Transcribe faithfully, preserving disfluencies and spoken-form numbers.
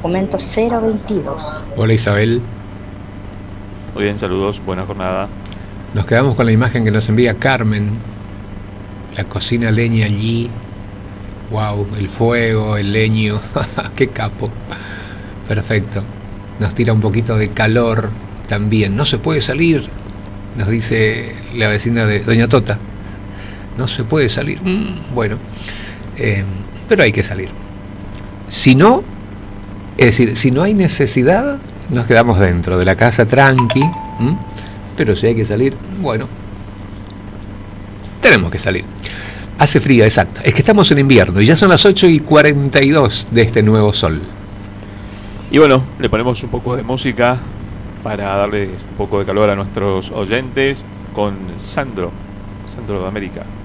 documento cero veintidós. Hola Isabel. Muy bien, saludos, buena jornada. Nos quedamos con la imagen que nos envía Carmen. La cocina leña allí. Wow, el fuego, el leño. Qué capo. Perfecto. Nos tira un poquito de calor también. No se puede salir, nos dice la vecina de Doña Tota. No se puede salir. Mm, bueno, eh, pero hay que salir. Si no, es decir, si no hay necesidad, nos quedamos dentro de la casa tranqui. ¿m? Pero si hay que salir, bueno, tenemos que salir. Hace frío, exacto. Es que estamos en invierno y ya son las ocho y cuarenta y dos de este nuevo sol. Y bueno, le ponemos un poco de música para darles un poco de calor a nuestros oyentes con Sandro, Sandro de América.